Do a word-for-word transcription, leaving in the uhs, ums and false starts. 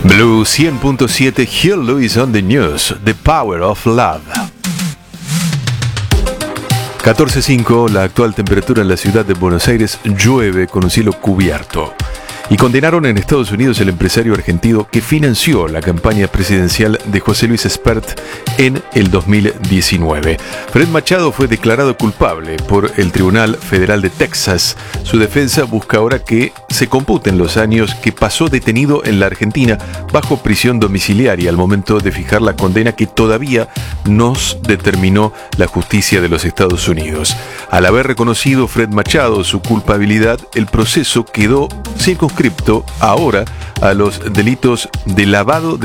Blue cien punto siete, Here Louis on the News, The Power of Love. catorce punto cinco, la actual temperatura en la ciudad de Buenos Aires, llueve con un cielo cubierto. Y condenaron en Estados Unidos el empresario argentino que financió la campaña presidencial de José Luis Espert en el dos mil diecinueve. Fred Machado fue declarado culpable por el Tribunal Federal de Texas. Su defensa busca ahora que se computen los años que pasó detenido en la Argentina bajo prisión domiciliaria al momento de fijar la condena que todavía nos determinó la justicia de los Estados Unidos. Al haber reconocido Fred Machado su culpabilidad, el proceso quedó circunscrito ahora a los delitos de lavado de